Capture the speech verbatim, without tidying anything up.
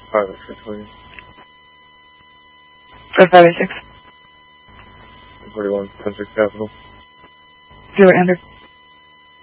five eight six, please. five eight six. forty-one, ten six Capital. Zero, Ender.